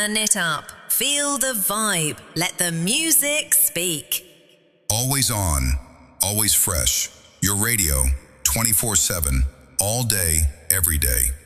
Turn it up. Feel the vibe. Let the music speak. Always on, always fresh. Your radio, 24/7, all day, every day.